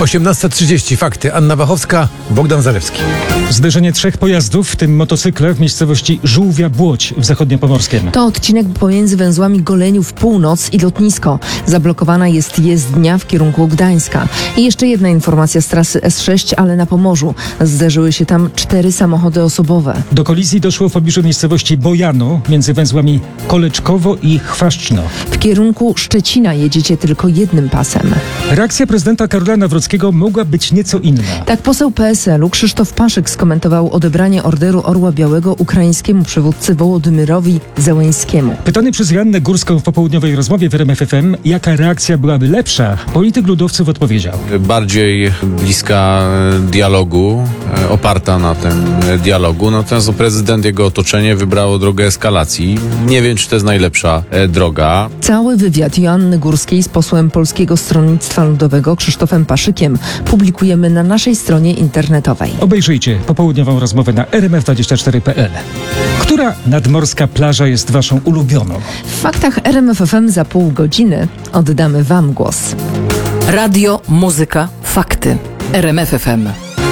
18:30. Fakty. Anna Wachowska, Bogdan Zalewski. Zderzenie 3 pojazdów, w tym motocykle, w miejscowości Żółwia-Błoć w zachodniopomorskiem. To odcinek pomiędzy węzłami Goleniów Północ i lotnisko. Zablokowana jest jezdnia w kierunku Gdańska. I jeszcze jedna informacja z trasy S6, ale na Pomorzu. Zderzyły się tam 4 samochody osobowe. Do kolizji doszło w pobliżu miejscowości Bojano, między węzłami Koleczkowo i Chwaszczno. W kierunku Szczecina jedziecie tylko jednym pasem. Reakcja prezydenta Karola Nawrockiego mogła być nieco inna. Tak poseł PSL-u Krzysztof Paszyk skomentował odebranie Orderu Orła Białego ukraińskiemu przywódcy Wołodymyrowi Zełeńskiemu. Pytany przez Joannę Górską w popołudniowej rozmowie w RMF FM, jaka reakcja byłaby lepsza, polityk ludowców odpowiedział. Bardziej bliska dialogu, oparta na tym dialogu, natomiast prezydent, jego otoczenie wybrało drogę eskalacji. Nie wiem, czy to jest najlepsza droga. Cały wywiad Joanny Górskiej z posłem Polskiego Stronnictwa Ludowego Krzysztofem Paszykiem publikujemy na naszej stronie internetowej. Obejrzyjcie popołudniową rozmowę na rmf24.pl. Która nadmorska plaża jest waszą ulubioną? W faktach RMF FM za pół godziny oddamy wam głos. Radio, muzyka, fakty. RMF FM.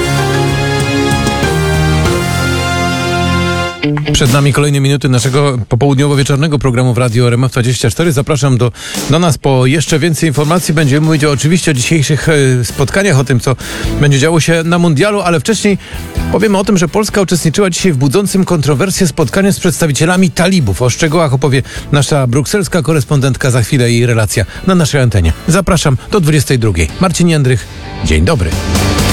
Przed nami kolejne minuty naszego popołudniowo-wieczornego programu w Radio RMF24. Zapraszam do nas po jeszcze więcej informacji. Będziemy mówić oczywiście o dzisiejszych spotkaniach, o tym, co będzie działo się na mundialu, ale wcześniej powiemy o tym, że Polska uczestniczyła dzisiaj w budzącym kontrowersje spotkaniu z przedstawicielami talibów. O szczegółach opowie nasza brukselska korespondentka. Za chwilę jej relacja na naszej antenie. Zapraszam do 22:00. Marcin Jędrych, dzień dobry.